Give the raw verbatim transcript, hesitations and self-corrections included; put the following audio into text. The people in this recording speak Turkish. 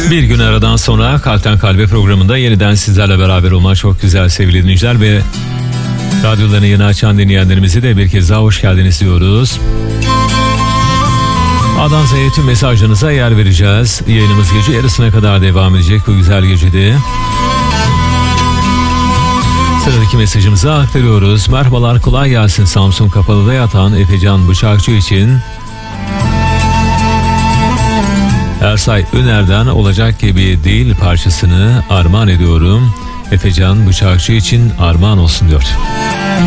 Bir gün aradan sonra Kalpten Kalbe programında yeniden sizlerle beraber olmak çok güzel sevgili dinleyiciler ve radyolarını yeni açan dinleyenlerimize de bir kez daha hoş geldiniz diyoruz. A'dan Z'ye tüm mesajlarınıza yer vereceğiz. Yayınımız gece yarısına kadar devam edecek bu güzel gecede. Sıradaki mesajımızı aktarıyoruz. Merhabalar, kolay gelsin. Samsun Kapalı'da yatan Efecan Bıçakçı için Ersay Öner'den Olacak Gibi Değil parçasını armağan ediyorum. Efecan Bıçakçı için armağan olsun diyor.